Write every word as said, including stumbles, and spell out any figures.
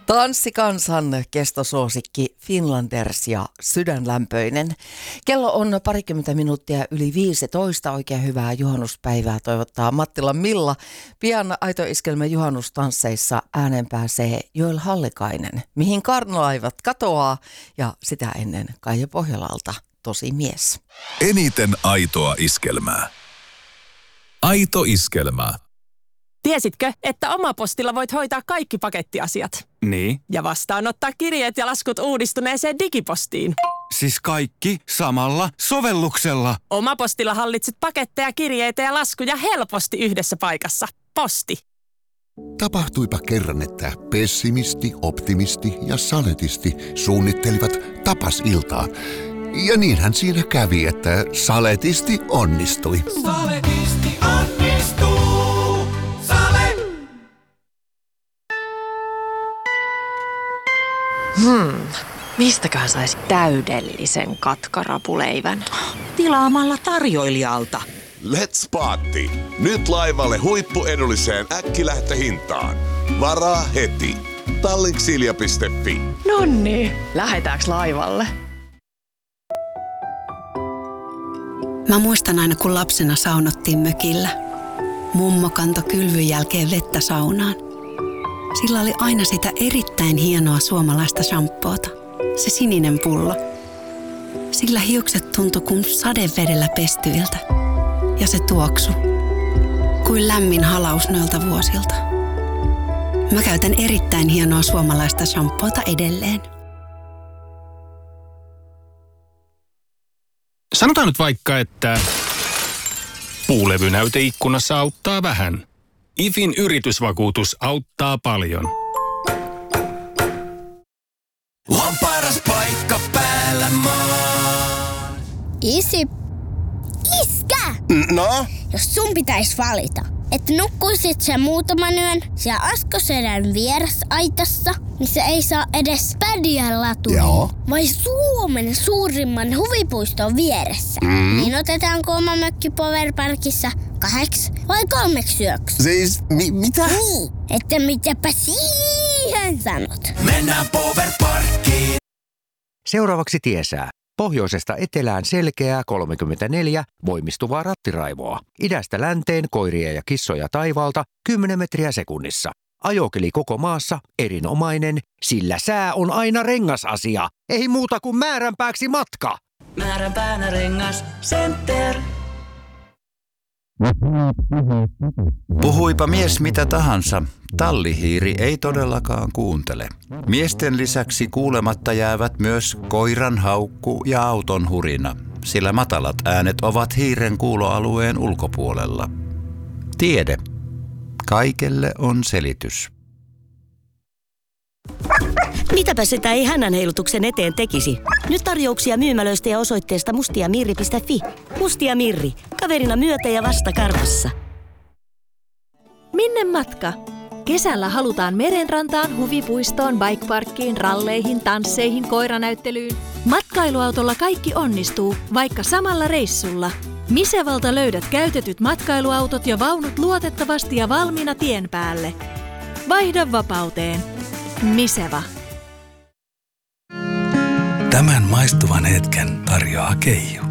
Tanssikansan kestosuosikki Finlanders ja Sydänlämpöinen. Kello on parikymmentä minuuttia yli viisitoista. Oikein hyvää juhannuspäivää toivottaa Mattilan Milla. Pian Aito Iskelmä juhannustansseissa ääneen pääsee Joel Hallikainen. Mihin karnalaivat katoaa ja sitä ennen Kaija Pohjolalta Tosi mies. Eniten aitoa iskelmää. Aito iskelmää. Tiesitkö, että Omapostilla voit hoitaa kaikki pakettiasiat? Niin. Ja vastaanottaa kirjeet ja laskut uudistuneeseen digipostiin. Siis kaikki samalla sovelluksella. Omapostilla hallitset paketteja, kirjeitä ja laskuja helposti yhdessä paikassa. Posti. Tapahtuipa kerran, että pessimisti, optimisti ja saletisti suunnittelivat tapasiltaa. Ja niinhän siinä kävi, että saletisti onnistui. Saletisti onnistuu. Sale. Hmm, mistäköhän saisi täydellisen katkarapuleivän? Tilaamalla tarjoilijalta. Let's Party! Nyt laivalle huippuedulliseen äkkilähtöhintaan. Varaa heti. Tallinksilja piste fi. Nonni, lähetäänkö laivalle? Mä muistan aina, kun lapsena saunottiin mökillä. Mummo kantoi kylvyn jälkeen vettä saunaan. Sillä oli aina sitä erittäin hienoa suomalaista shampoota. Se sininen pullo. Sillä hiukset tuntui kuin sadevedellä pestyiltä. Ja se tuoksu. Kuin lämmin halaus noilta vuosilta. Mä käytän erittäin hienoa suomalaista shampoota edelleen. Sanotaan nyt vaikka, että puulevynäyte ikkunassa auttaa vähän. I F In yritysvakuutus auttaa paljon. On paras paikka päällä maan. Isi. Iskä! No? Jos sun pitäis valita, että nukkuisit sä muutaman yön siellä Askosedän vierasaitassa, missä ei saa edes pädiä latuja, vai Suomen suurimman huvipuiston vieressä, mm. niin otetaanko oma mökki Powerparkissa kahdeksi vai kolmeksi yöksi? Siis, mi- mitä? Niin, että mitäpä siihen sanot. Mennään Powerparkkiin. Seuraavaksi tiesää. Pohjoisesta etelään selkeää kolmekymmentäneljä voimistuvaa rattiraivoa. Idästä länteen koiria ja kissoja taivaalta kymmenen metriä sekunnissa. Ajokeli koko maassa erinomainen, sillä sää on aina rengasasia. Ei muuta kuin määränpääksi matka. Määränpäänä rengas center. Puhuipa mies mitä tahansa, tallihiiri ei todellakaan kuuntele. Miesten lisäksi kuulematta jäävät myös koiran haukku ja auton hurina, sillä matalat äänet ovat hiiren kuuloalueen ulkopuolella. Tiede. Kaikelle on selitys. Mitäpä sitä ei hännän heilutuksen eteen tekisi? Nyt tarjouksia myymälöistä ja osoitteesta mustiamirri piste fi. Mustia Mirri. Kaverina myötä ja vasta karvassa. Minne matka? Kesällä halutaan merenrantaan, huvipuistoon, bikeparkkiin, ralleihin, tansseihin, koiranäyttelyyn. Matkailuautolla kaikki onnistuu, vaikka samalla reissulla. Misevalta löydät käytetyt matkailuautot ja vaunut luotettavasti ja valmiina tien päälle. Vaihda vapauteen. Miseva. Tämän maistuvan hetken tarjoaa Keijo.